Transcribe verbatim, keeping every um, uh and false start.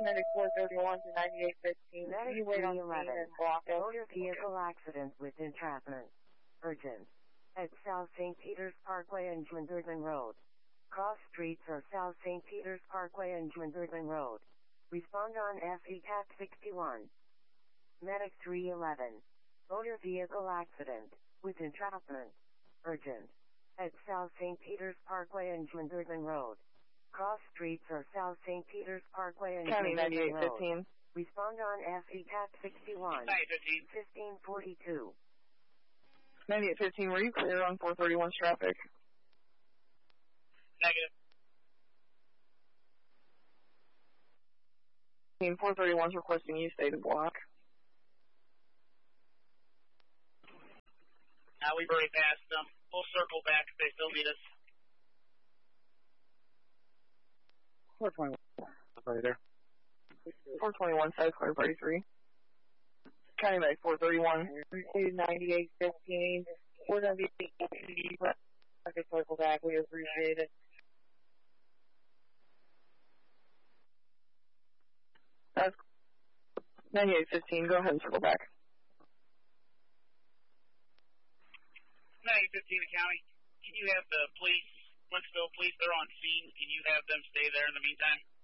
Medic four thirty-one to ninety-eight fifteen. Medic You wait on scene and block it. Motor vehicle accident with entrapment. Urgent. At South Saint Peter's Parkway and Dwindurban Road. Cross streets are South Saint Peter's Parkway and Dwindurban Road. Respond on F E C A T sixty-one. Medic three eleven. Motor vehicle accident with entrapment. Urgent. At South Saint Peter's Parkway and Dwindurban Road. Cross streets are South Saint Peter's Parkway and County Dwindurban ninety-eight Road. fifteen. Respond on F E C A T sixty-one. fifteen forty-two. ninety-eight fifteen, were you clear on four thirty-one's traffic? Negative. four thirty-one's requesting you stay to block. Now we've already passed them. We'll circle back if they still need us. four twenty-one, right there. four twenty-one, side clear, party three. County Medic four thirty-one, ninety-eight fifteen. We're going to be I could circle back. We appreciate it. That's ninety-eight fifteen. Go ahead and circle back. ninety-eight fifteen, the county. Can you have the police, Winsville police, they're on scene. Can you have them stay there in the meantime?